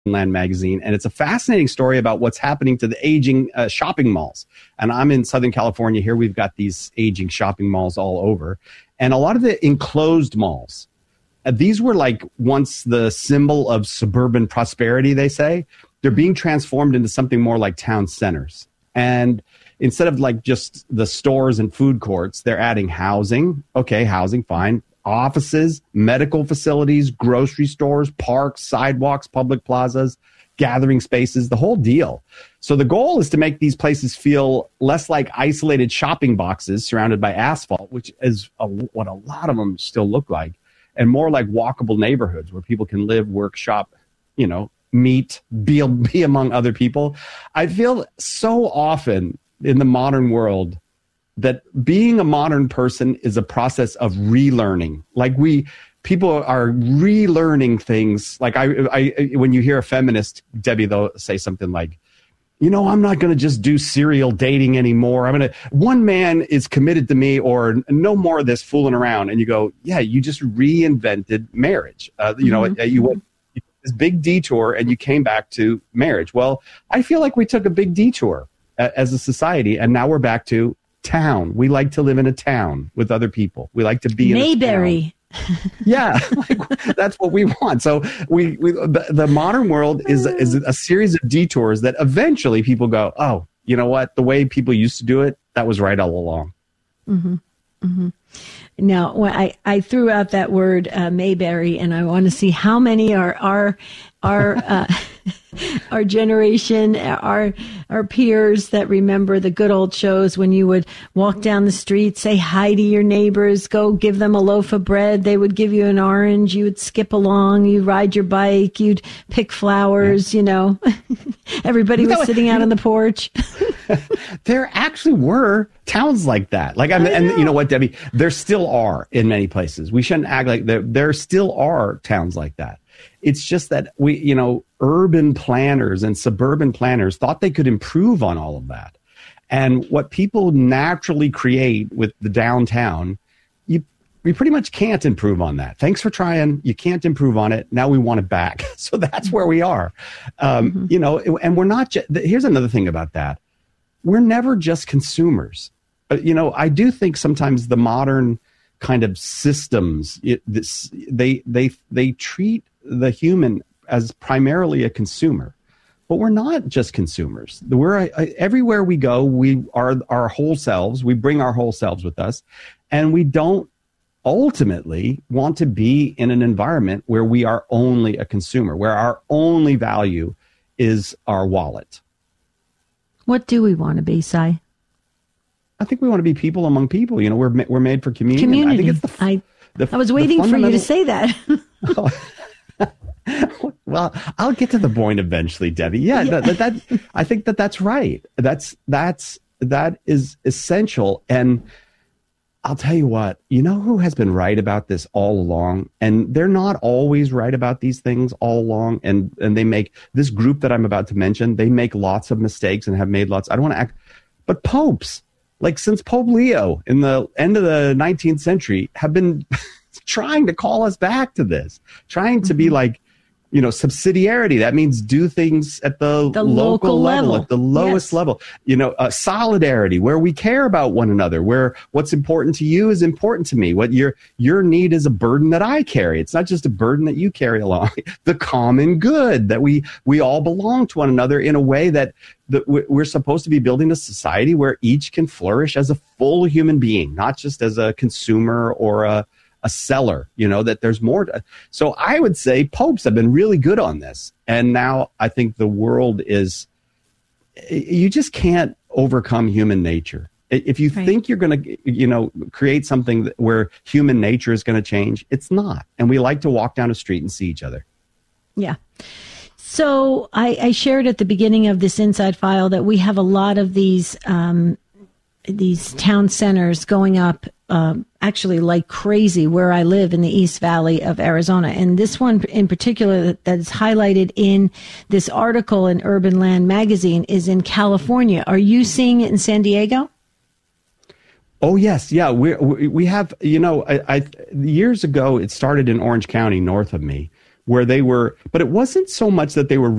Land magazine, and it's a fascinating story about what's happening to the aging shopping malls. And I'm in Southern California. Here we've got these aging shopping malls all over, and a lot of the enclosed malls. These were like once the symbol of suburban prosperity, they say. They're being transformed into something more like town centers. And instead of like just the stores and food courts, they're adding housing. Okay, housing, fine. Offices, medical facilities, grocery stores, parks, sidewalks, public plazas, gathering spaces, the whole deal. So the goal is to make these places feel less like isolated shopping boxes surrounded by asphalt, which is what a lot of them still look like, and more like walkable neighborhoods where people can live, work, shop, meet, be among other people. I feel so often in the modern world that being a modern person is a process of relearning. Like people are relearning things. Like when you hear a feminist, Debbie, they'll say something like, I'm not going to just do serial dating anymore. One man is committed to me, or no more of this fooling around. And you go, yeah, you just reinvented marriage. You went this big detour and you came back to marriage. Well, I feel like we took a big detour as a society, and now we're back to town. We like to live in a town with other people. We like to be Mayberry. In a town. Yeah, that's what we want. So the modern world is a series of detours that eventually people go, oh, you know what? The way people used to do it, that was right all along. Mm-hmm. Mm-hmm. Now, when I threw out that word Mayberry, and I want to see how many are our generation, our peers that remember the good old shows when you would walk down the street, say hi to your neighbors, go give them a loaf of bread. They would give you an orange. You would skip along. You'd ride your bike. You'd pick flowers, Everybody was sitting out on the porch. There actually were towns like that. And you know what, Debbie? There still are in many places. We shouldn't act like there still are towns like that. It's just that urban planners and suburban planners thought they could improve on all of that. And what people naturally create with the downtown, we pretty much can't improve on that. Thanks for trying. You can't improve on it. Now we want it back. So that's where we are. And we're not here's another thing about that. We're never just consumers. I do think sometimes the modern kind of systems, they treat the human as primarily a consumer, but we're not just consumers. We're everywhere we go, we are our whole selves. We bring our whole selves with us, and we don't ultimately want to be in an environment where we are only a consumer, where our only value is our wallet. What do we want to be, Si? I think we want to be people among people. We're made for community. Community. I think it's I was waiting for you to say that. Well, I'll get to the point eventually, Debbie. Yeah. That I think that's right. That is essential. And I'll tell you what, who has been right about this all along? And they're not always right about these things all along. And they make this group that I'm about to mention, they make lots of mistakes and have made lots. I don't want to act, but popes, like since Pope Leo in the end of the 19th century, have been trying to call us back to this, trying to be like, subsidiarity. That means do things at the local level, at the lowest level. Solidarity, where we care about one another, where what's important to you is important to me. What your need is a burden that I carry. It's not just a burden that you carry along. The common good, that we all belong to one another in a way that we're supposed to be building a society where each can flourish as a full human being, not just as a consumer or a seller, that there's more. So I would say popes have been really good on this. And now I think the world you just can't overcome human nature. If you think you're going to, create something where human nature is going to change, it's not. And we like to walk down a street and see each other. Yeah. So I shared at the beginning of this Inside File that we have a lot of these town centers going up actually like crazy where I live in the East Valley of Arizona. And this one in particular that is highlighted in this article in Urban Land magazine is in California. Are you seeing it in San Diego? Oh, yes. Yeah. We have, I years ago, it started in Orange County north of me, where they were, but it wasn't so much that they were